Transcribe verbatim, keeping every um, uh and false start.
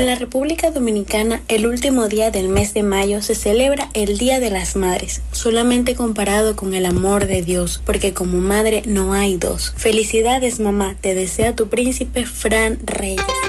En la República Dominicana, el último día del mes de mayo se celebra el Día de las Madres, solamente comparado con el amor de Dios, porque como madre no hay dos. Felicidades, mamá, te desea tu príncipe Fran Reyes.